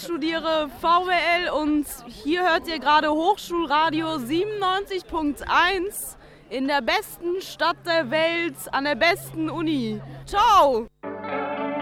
studiere VWL und hier hört ihr gerade Hochschulradio 97.1 in der besten Stadt der Welt, an der besten Uni. Ciao!